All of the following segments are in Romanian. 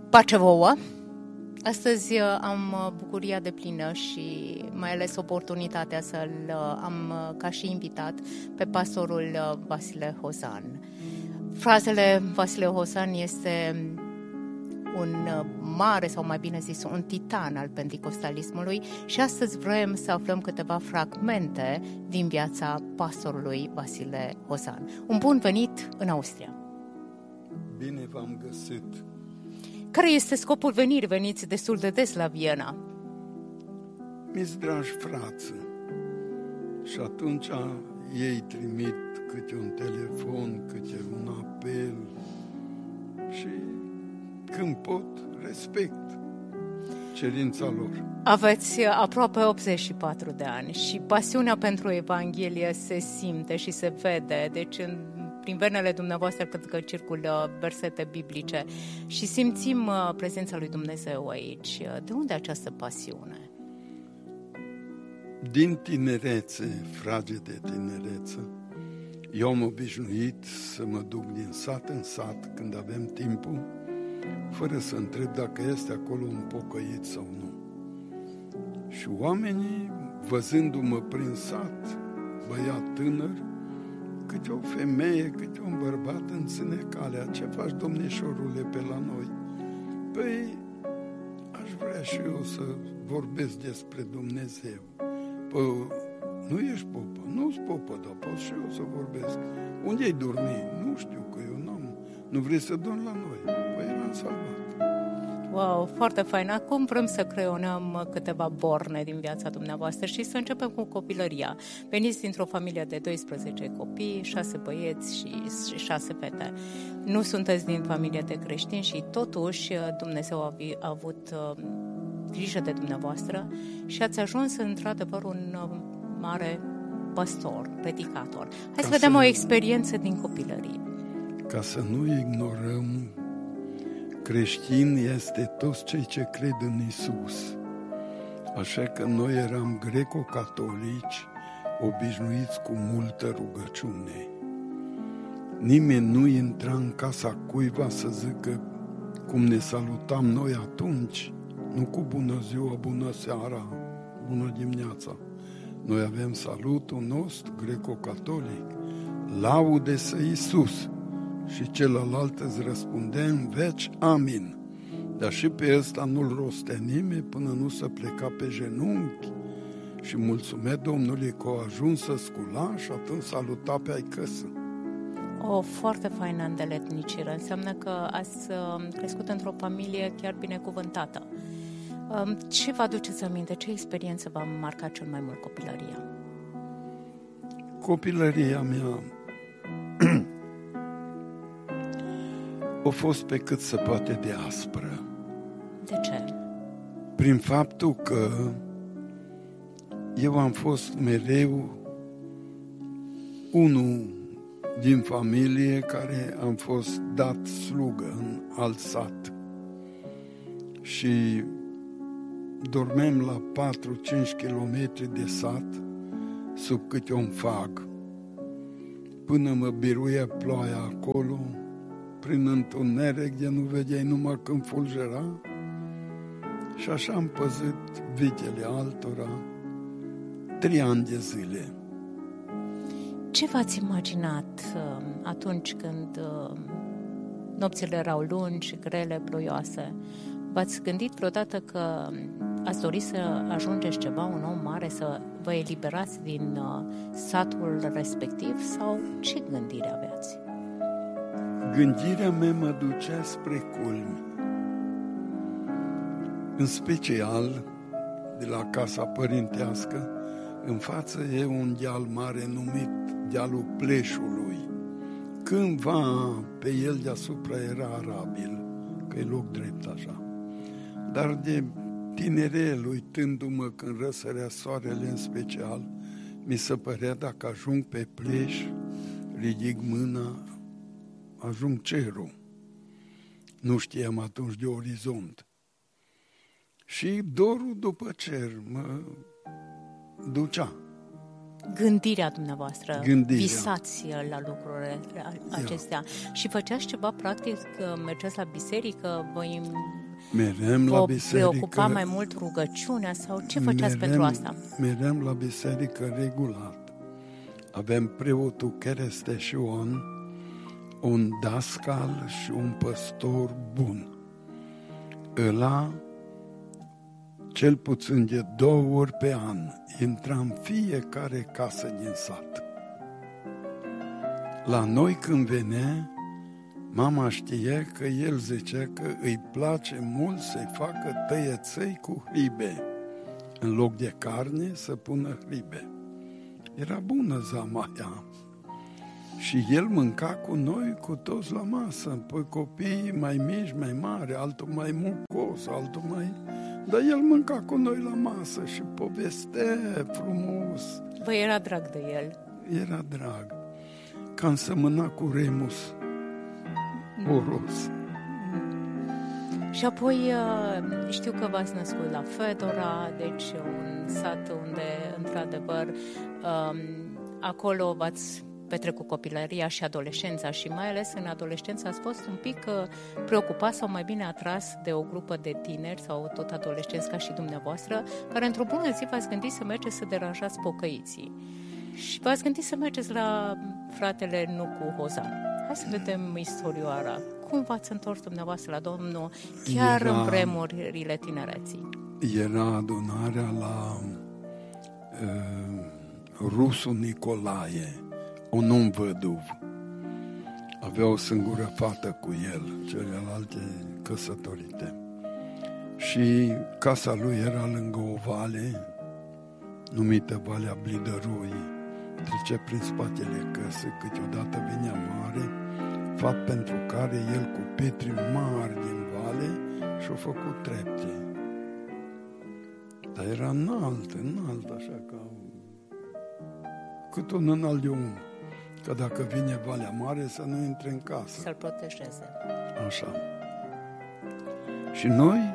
Pace vouă! Astăzi am bucuria deplină și mai ales oportunitatea să-l am ca și invitat pe pastorul Vasile Hozan. Frazele Vasile Hozan este un mare, sau mai bine zis, un titan al penticostalismului și astăzi vrem să aflăm câteva fragmente din viața pastorului Vasile Hozan. Un bun venit în Austria! Bine v-am găsit! Care este scopul venirii? Veniți destul de des la Viena. Mi-s dragi frați, și atunci ei trimit câte un telefon, câte un apel și când pot, respect cerința lor. Aveți aproape 84 de ani și pasiunea pentru Evanghelie se simte și se vede, deci prin venele dumneavoastră cred că circulă versete biblice și simțim prezența lui Dumnezeu aici. De unde această pasiune? Din tinerețe, fragede tinerețe, eu am obișnuit să mă duc din sat în sat când avem timpul, fără să întreb dacă este acolo un pocăit sau nu. Și oamenii, văzându-mă prin sat, băiat tânăr, câte o femeie, câte un bărbat îmi ține calea. Ce faci, domnișorule, pe la noi? Păi, aș vrea și eu să vorbesc despre Dumnezeu. Păi, nu ești popă? Nu-s popă, dar pot și eu să vorbesc. Unde-ai dormi? Nu știu, că eu n-am. Nu vrei să dormi la noi? Păi, l-am salvat. Wow, foarte fain. Acum vrem să creionăm câteva borne din viața dumneavoastră și să începem cu copilăria. Veniți dintr-o familie de 12 copii, 6 băieți și 6 fete. Nu sunteți din familie de creștini și totuși Dumnezeu a avut grijă de dumneavoastră și ați ajuns într-adevăr un mare păstor, predicator. Hai să vedem o experiență din copilărie. Ca să nu ignorăm, creștin este toți cei ce cred în Isus. Așa că noi eram greco-catolici, obișnuiți cu multă rugăciune. Nimeni nu intra în casa cuiva să zică cum ne salutam noi atunci, nu cu bună ziua, bună seara, bună dimineața. Noi avem salutul nostru greco-catolic, laude-să Isus. Și celălalt îți răspunde în veci, amin. Dar și pe ăsta nu-l rostea nimeni până nu se pleca pe genunchi și mulțumea Domnului că a ajuns să scula și atunci saluta pe ai căsă. O foarte faină îndeletnicire. Înseamnă că ați crescut într-o familie chiar binecuvântată. Ce vă aduceți aminte? Ce experiență v-a marcat cel mai mult copilăria? Copilăria mea a fost pe cât se poate de aspră. De ce? Prin faptul că eu am fost mereu unul din familie care am fost dat slugă în alt sat. Și dormeam la 4-5 kilometri de sat sub câte un fag. Până mă biruia ploaia acolo, prin întuneric, de nu vedeai numai când fulgera. Și așa am păzit vitele altora 3 ani de zile. Ce v-ați imaginat atunci când nopțile erau lungi, grele, ploioase? V-ați gândit vreodată că ați dorit să ajungeți ceva, un om mare, să vă eliberați din satul respectiv? Sau ce gândire aveați? Gândirea mea mă ducea spre culmi. În special, de la casa părintească, în față e un deal mare numit Dealul Pleșului. Cândva pe el deasupra era arabil, că e loc drept așa. Dar de tinerel, uitându-mă când răsărea soarele în special, mi se părea dacă ajung pe Pleș, ridic mâna, ajung cerul. Nu știam atunci de orizont. Și dorul după cer mă ducea. Gândirea dumneavoastră, visați la lucrurile acestea. Și făceați ceva practic, mergeați la biserică, vă Merem la Vă biserică. preocupa mai mult rugăciunea sau ce făceați pentru asta? Merem la biserică regulat. Avem preotul Chereste Ion, un dascal și un păstor bun. Ăla, cel puțin de 2 ori pe an, intra în fiecare casă din sat. La noi când venea, mama știe că el zicea că îi place mult să-i facă tăieței cu hribe. În loc de carne să pună hribe. Era bună zamaia. Și el mânca cu noi, cu toți la masă. Păi copiii mai mici, mai mari, altul mai mucos, altul mai... Dar el mânca cu noi la masă și povestea frumos. Vă era drag de el? Era drag. Cam semăna cu Remus Boros. Și apoi știu că v-ați născut la Fedora, deci un sat unde, într-adevăr, acolo v-ați petrecut copilăria și adolescența și mai ales în adolescență ați fost un pic preocupat sau mai bine atras de o grupă de tineri sau tot adolescenți ca și dumneavoastră, care într-o bună zi v-ați gândit să mergeți să deranjați pocăiții. Și v-ați gândit să mergeți la fratele Nucu Hozan. Hai să vedem istorioara. Cum v-ați întors dumneavoastră la Domnul chiar în vremurile tinereții? Era adunarea la rusul Nicolae, un om văduv. Avea o singură fată cu el, celelalte căsătorite. Și casa lui era lângă o vale numită Valea Blidărui. Trece prin spatele căsii, câteodată venea mare, fapt pentru care el cu petri mari din vale și-a făcut trepte. Dar era înalt, așa ca cât un înalt de om. Că dacă vine Valea Mare să nu intre în casă. Să-l protejeze. Așa. Și noi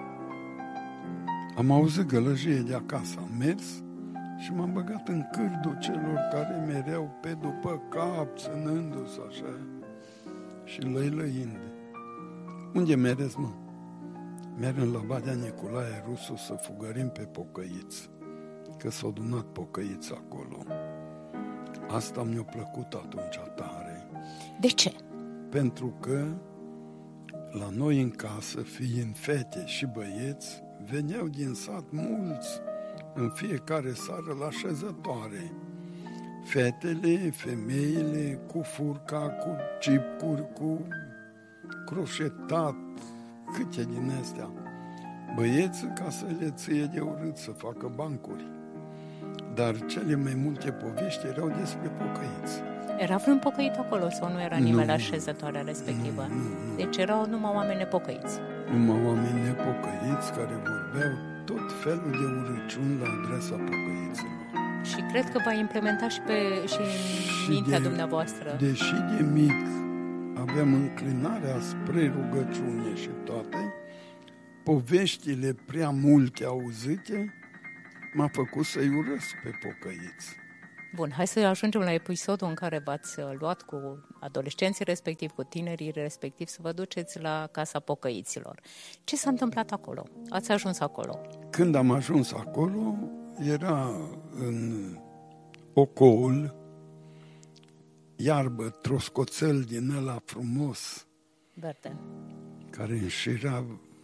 am auzit gălăgie de acasă. Am mers și m-am băgat în cârdul celor care mereau pe după cap, ținându-se așa și lăilăind. Unde mereți, mă? Merem la Badea Nicolae Rusu să fugărim pe pocăiți, că s-au adunat pocăiți acolo. Asta mi-a plăcut atunci tare. De ce? Pentru că la noi în casă, fiind fete și băieți, veneau din sat mulți în fiecare seară la șezătoare. Fetele, femeile, cu furca, cu cipcuri, cu croșetat, câte din astea. Băieții ca să le ție de urât, să facă bancuri. Dar cele mai multe povești erau despre pocăiți. Era vreun pocăit acolo sau nu era nimeni la șezătoarea respectivă? Nu. Deci erau numai oameni nepocăiți. Numai oameni nepocăiți care vorbeau tot felul de urăciuni la adresa pocăiților. Și cred că va implementa și în mintea dumneavoastră. Deși de mic aveam înclinarea spre rugăciune și toate, poveștile prea multe auzite m-a făcut să-i urăsc pe pocăiți. Bun, hai să ajungem la episodul în care v-ați luat cu adolescenții respectiv, cu tinerii respectiv, să vă duceți la Casa Pocăiților. Ce s-a întâmplat acolo? Ați ajuns acolo? Când am ajuns acolo, era în ocol, iarbă, troscoțel din ăla frumos, verde, care înșira,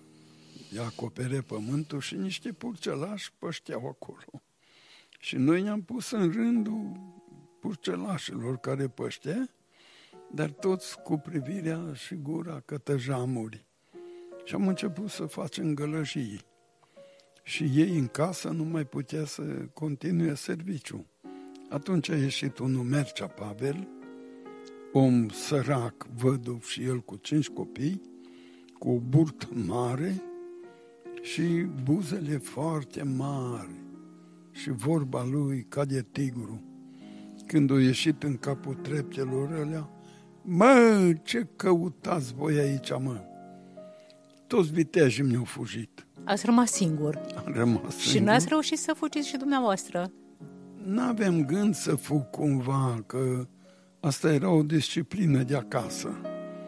acopere pământul și niște purcelași pășteau acolo. Și noi ne-am pus în rândul purcelașilor care păștea, dar toți cu privirea și gura către jamuri. Și am început să facem gălăjii. Și ei în casă nu mai putea să continue serviciul. Atunci a ieșit unul, Mercea Pavel, om sărac, văduv și el cu 5 copii, cu o burtă mare și buzele foarte mari. Și vorba lui ca de tigru. Când a ieșit în capul treptelor alea, mă, ce căutați voi aici, mă? Toți viteajii mi-au fugit. Ați rămas singur. Am rămas singur. Și n-ați reușit să fugiți și dumneavoastră. N-aveam gând să fug cumva, că asta era o disciplină de acasă.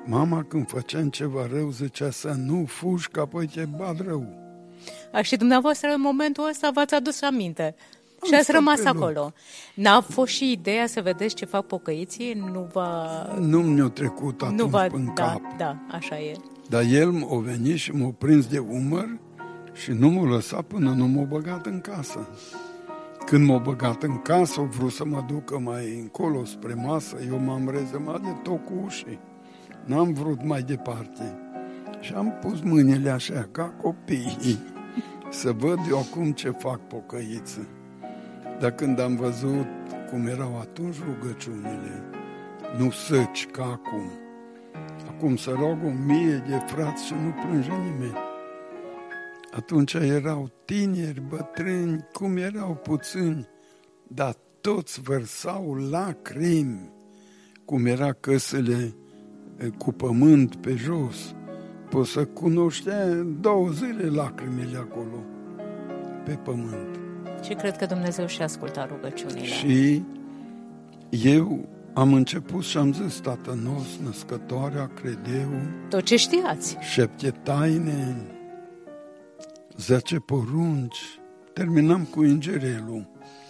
Mama când făceam ceva rău zicea să nu fugi, că apoi te bat rău. Și dumneavoastră în momentul ăsta v-ați adus aminte și Am ați stat rămas pe loc. acolo. N-a fost și ideea să vedeți ce fac pocăiții? Nu mi-a trecut atunci în cap. Da, așa e. Dar el m-a venit și m-a prins de umăr și nu m-a lăsat până nu m-a băgat în casă. Când m-a băgat în casă, a vrut să mă ducă mai încolo spre masă, eu m-am rezemat de tot cu ușii. N-am vrut mai departe. Și am pus mâinile așa, ca copiii, să văd eu acum ce fac pocăiță. Dar când am văzut cum erau atunci rugăciunile, nu săci ca acum. Acum să rog 1000 de frați și nu plânge nimeni. Atunci erau tineri, bătrâni, cum erau puțini, dar toți vărsau lacrimi, cum era căsele cu pământ pe jos. Poți să cunoștea 2 zile lacrimile acolo, pe pământ. Și cred că Dumnezeu și ascultă rugăciunile. Și eu am început și am zis, Tatăl nostru, Născătoarea, Credeu, Tot ce știați. 7 taine, 10 porunci, terminam cu îngerelul.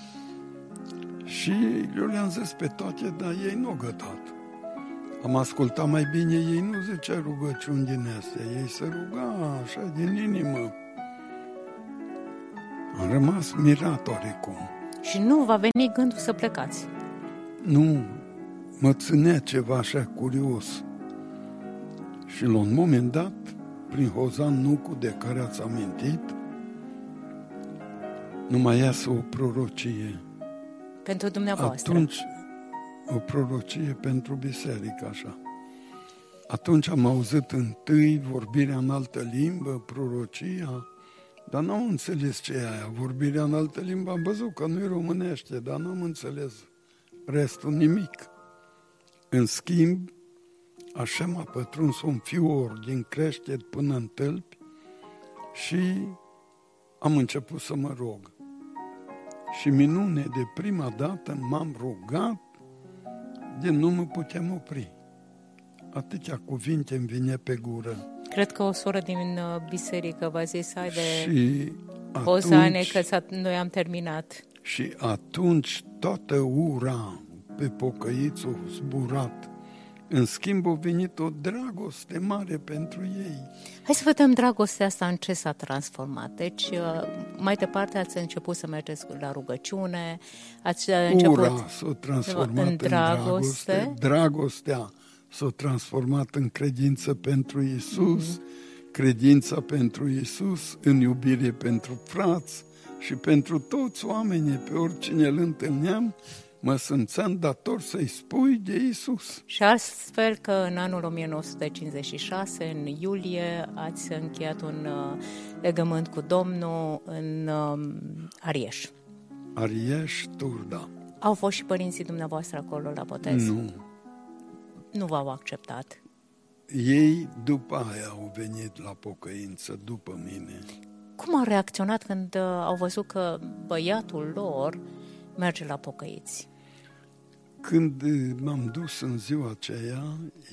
Și eu le-am zis pe toate, dar ei nu au gătat. Am ascultat mai bine, ei nu zicea rugăciuni din astea, ei se ruga așa din inimă. Am rămas mirat oarecum. Și nu va veni gândul să plecați. Nu, mă ținea ceva așa curios. Și la un moment dat, prin Hozan Nucu de care ați amintit, nu mai iasă o prorocie. Pentru dumneavoastră. Atunci, o prorocie pentru biserică, așa. Atunci am auzit întâi vorbirea în altă limbă, prorocia, dar n-am înțeles ce e aia. Vorbirea în altă limbă, am văzut că nu-i românește, dar n-am înțeles restul nimic. În schimb, așa m-a pătruns un fior din creștet până în tălpi și am început să mă rog. Și minune, de prima dată m-am rugat de nu mă puteam opri. Atâtea cuvinte îmi vine pe gură. Cred că o soră din biserică v-a zis, haide, Și Hozane, că noi am terminat. Și atunci toată ura pe pocăiți a zburat. În schimb a venit o dragoste mare pentru ei. Hai să vedem dragostea asta în ce s-a transformat. Deci, mai departe ați început să mergeți la rugăciune, ați început Ura s-a transformat în dragoste. Dragostea s-a transformat în credință pentru Iisus, credința pentru Iisus, în iubire pentru frați și pentru toți oamenii, pe oricine îl întâlneam, mă simțeam dator să-i spui de Iisus. Și astfel că în anul 1956, în iulie, ați încheiat un legământ cu Domnul în Arieș. Arieș, Turda. Au fost și părinții dumneavoastră acolo la botez? Nu. Nu v-au acceptat? Ei după aia au venit la pocăință, după mine. Cum au reacționat când au văzut că băiatul lor merge la pocăiți? Când m-am dus în ziua aceea,